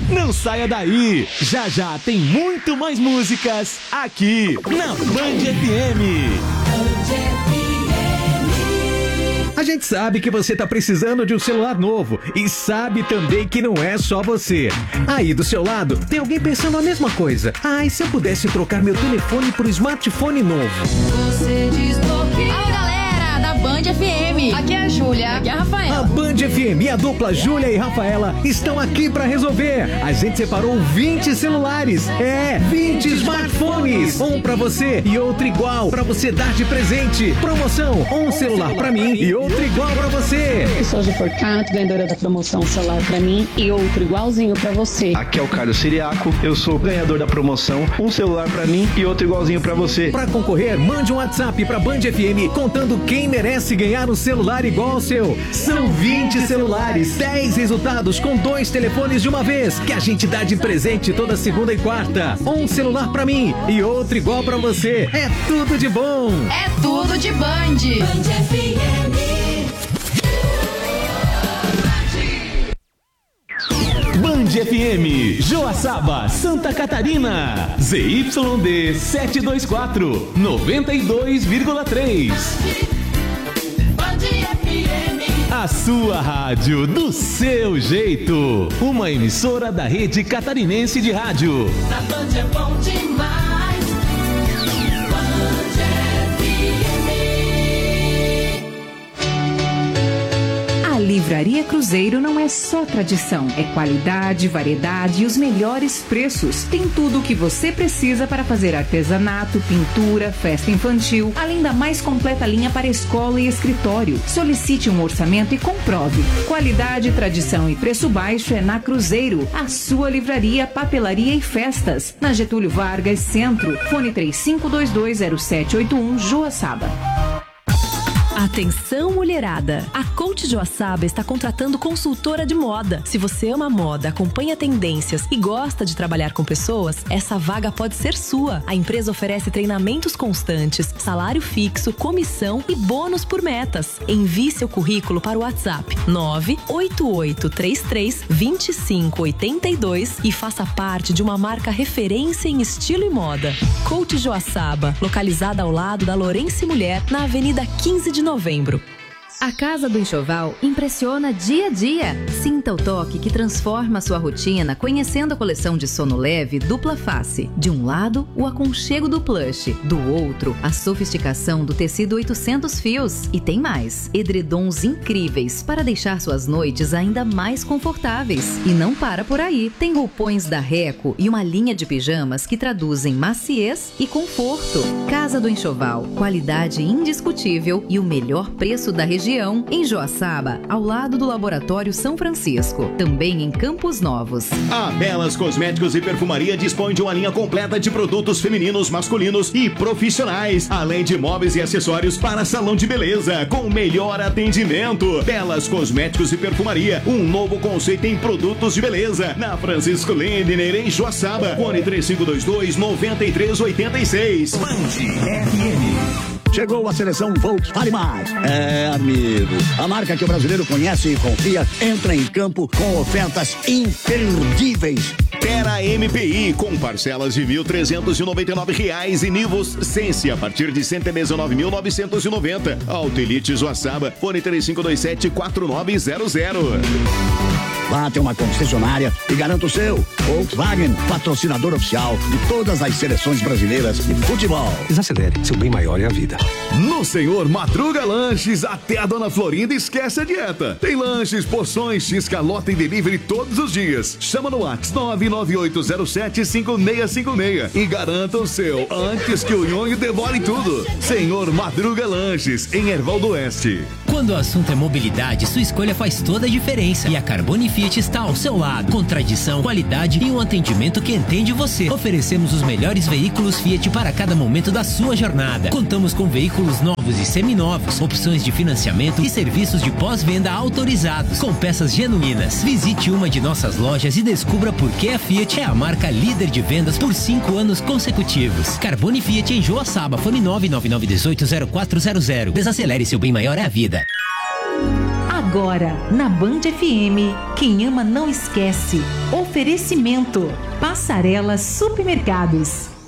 Não saia daí, já já tem muito mais músicas aqui na Band FM. A gente sabe que você tá precisando de um celular novo e sabe também que não é só você. Aí do seu lado tem alguém pensando a mesma coisa. E se eu pudesse trocar meu telefone por smartphone novo? Você desbloqueia. Alô, galera da Band FM. Aqui é a Júlia. Aqui é a Rafaela. A Band FM e a dupla Júlia e Rafaela estão aqui pra resolver. A gente separou 20 celulares. 20 smartphones. Um pra você e outro igual pra você dar de presente. Promoção, um celular pra mim e outro igual pra você. Eu sou a Ju Porcato, ganhadora da promoção, um celular pra mim e outro igualzinho pra você. Aqui é o Carlos Siriaco, eu sou o ganhador da promoção, um celular pra mim e outro igualzinho pra você. Pra concorrer, mande um WhatsApp pra Band FM contando quem merece ganhar um celular igual ao seu. São 20 celulares, 10 resultados com 2 telefones de uma vez, que a gente dá de presente toda segunda e quarta. Um celular pra mim e outro igual pra você. É tudo de bom. É tudo de Band. Band FM. Band FM, Joaçaba, Santa Catarina. ZYD 724, 92,3. A sua rádio do seu jeito. Uma emissora da Rede Catarinense de Rádio. Na Band é bom demais. A Livraria Cruzeiro não é só tradição, é qualidade, variedade e os melhores preços. Tem tudo o que você precisa para fazer artesanato, pintura, festa infantil, além da mais completa linha para escola e escritório. Solicite um orçamento e comprove. Qualidade, tradição e preço baixo é na Cruzeiro, a sua livraria, papelaria e festas. Na Getúlio Vargas, Centro. Fone 35220781, Joaçaba. Atenção, mulherada! A Coach Joaçaba está contratando consultora de moda. Se você ama moda, acompanha tendências e gosta de trabalhar com pessoas, essa vaga pode ser sua. A empresa oferece treinamentos constantes, salário fixo, comissão e bônus por metas. Envie seu currículo para o WhatsApp 988332582 e faça parte de uma marca referência em estilo e moda. Coach Joaçaba, localizada ao lado da Lourenço Mulher, na Avenida 15 de Novembro. A Casa do Enxoval impressiona dia a dia. Sinta o toque que transforma a sua rotina conhecendo a coleção de sono leve dupla face. De um lado, o aconchego do plush. Do outro, a sofisticação do tecido 800 fios. E tem mais, edredons incríveis para deixar suas noites ainda mais confortáveis. E não para por aí. Tem roupões da Reco e uma linha de pijamas que traduzem maciez e conforto. Casa do Enxoval, qualidade indiscutível e o melhor preço da região. Em Joaçaba, ao lado do Laboratório São Francisco. Também em Campos Novos. A Belas Cosméticos e Perfumaria dispõe de uma linha completa de produtos femininos, masculinos e profissionais, além de móveis e acessórios para salão de beleza, com o melhor atendimento. Belas Cosméticos e Perfumaria, um novo conceito em produtos de beleza, na Francisco Lindner, em Joaçaba. Fone 3522-9386. Band FM. Chegou a seleção Volkswagen Mais. Amigo, a marca que o brasileiro conhece e confia entra em campo com ofertas imperdíveis. Terra MPI com parcelas de R$ 1.399 e Nivus Sense a partir de R$ 119.990. Auto Elite Joaçaba, fone 3527-4900. Vá até uma concessionária e garanta o seu. Volkswagen, patrocinador oficial de todas as seleções brasileiras de futebol. Desacelere, seu bem maior é a vida. No Senhor Madruga Lanches, até a Dona Florinda esquece a dieta. Tem lanches, porções, x-calota e delivery todos os dias. Chama no WhatsApp 998075656 e garanta o seu antes que o nhonho devore tudo. Senhor Madruga Lanches, em Erval do Oeste. Quando o assunto é mobilidade, sua escolha faz toda a diferença. E a Carbone Fiat está ao seu lado, com tradição, qualidade e um atendimento que entende você. Oferecemos os melhores veículos Fiat para cada momento da sua jornada. Contamos com veículos novos e seminovos, opções de financiamento e serviços de pós-venda autorizados, com peças genuínas. Visite uma de nossas lojas e descubra por que a Fiat é a marca líder de vendas por 5 anos consecutivos. Carbone Fiat em Joaçaba, fone 999180400. Desacelere, seu bem maior é a vida. A Agora, na Band FM, quem ama não esquece. Oferecimento: Passarela Supermercados.